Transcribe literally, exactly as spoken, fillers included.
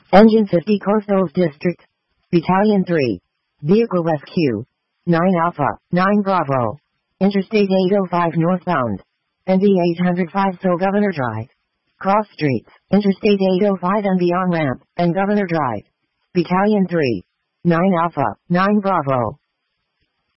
Engine fifty Coastal District. Battalion three. Vehicle Rescue. nine Alpha, nine Bravo. Interstate eight oh five northbound. N B eight oh five So Governor Drive. Cross streets, Interstate eight oh five and beyond ramp, and Governor Drive. Battalion three. nine Alpha, nine Bravo.